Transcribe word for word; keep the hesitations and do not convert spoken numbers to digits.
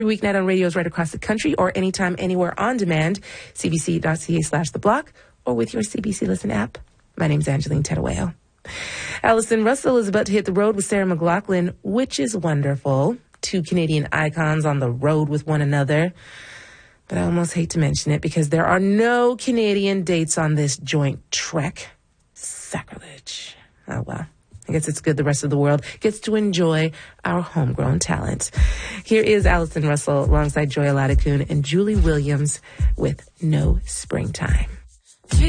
Every weeknight on radios right across the country or anytime, anywhere on demand, cbc.ca slash the block or with your C B C Listen app. My name's Angeline Terueo. Allison Russell is about to hit the road with Sarah McLachlan, which is wonderful. Two Canadian icons on the road with one another. But I almost hate to mention it because there are no Canadian dates on this joint trek. Sacrilege. Oh, well. I guess it's good the rest of the world gets to enjoy our homegrown talent. Here is Allison Russell alongside Joy Aladikun and Julie Williams with No Springtime.